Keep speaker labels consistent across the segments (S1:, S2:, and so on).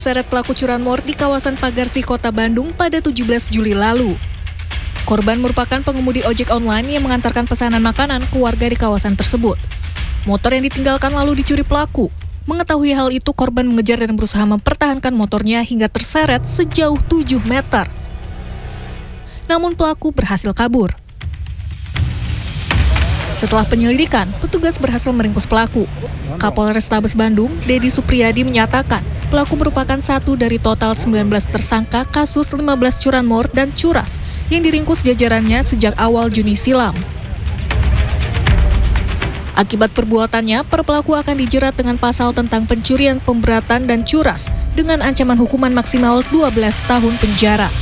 S1: Seret pelaku curanmor di kawasan Pagarsi, Kota Bandung pada 17 Juli lalu. Korban merupakan pengemudi ojek online yang mengantarkan pesanan makanan ke warga di kawasan tersebut. Motor yang ditinggalkan lalu dicuri pelaku. Mengetahui hal itu, korban mengejar dan berusaha mempertahankan motornya hingga terseret sejauh 7 meter. Namun pelaku berhasil kabur. Setelah penyelidikan, petugas berhasil meringkus pelaku. Kapolrestabes Bandung, Dedi Supriyadi menyatakan, pelaku merupakan satu dari total 19 tersangka kasus 15 curanmor dan curas yang diringkus jajarannya sejak awal Juni silam. Akibat perbuatannya, para pelaku akan dijerat dengan pasal tentang pencurian, pemberatan, dan curas dengan ancaman hukuman maksimal 12 tahun penjara.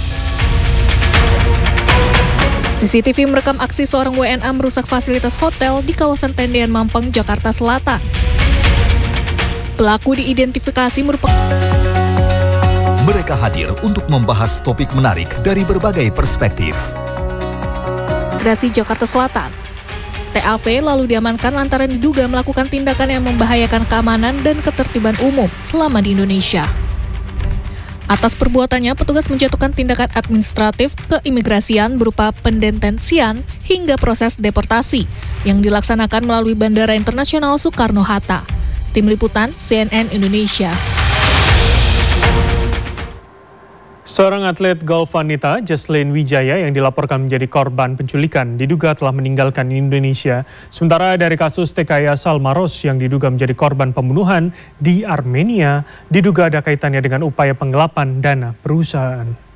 S1: CCTV merekam aksi seorang WNA merusak fasilitas hotel di kawasan Tendean Mampang, Jakarta Selatan. Pelaku diidentifikasi merupakan...
S2: Mereka hadir untuk membahas topik menarik dari berbagai perspektif.
S1: Migrasi Jakarta Selatan. TAV lalu diamankan lantaran diduga melakukan tindakan yang membahayakan keamanan dan ketertiban umum selama di Indonesia. Atas perbuatannya, petugas menjatuhkan tindakan administratif keimigrasian berupa pendetensian hingga proses deportasi yang dilaksanakan melalui Bandara Internasional Soekarno-Hatta. Tim Liputan CNN Indonesia.
S3: Seorang atlet golf wanita, Jesslyn Wijaya, yang dilaporkan menjadi korban penculikan, diduga telah meninggalkan Indonesia. Sementara dari kasus TKI asal Maros yang diduga menjadi korban pembunuhan di Armenia, diduga ada kaitannya dengan upaya penggelapan dana perusahaan.